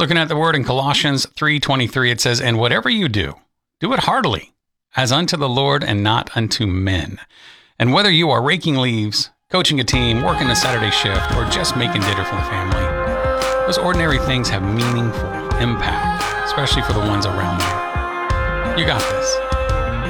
Looking at the word in Colossians 3:23, it says, "And whatever you do, do it heartily, as unto the Lord and not unto men." And whether you are raking leaves, coaching a team, working a Saturday shift, or just making dinner for the family, those ordinary things have meaningful impact, especially for the ones around you. You got this.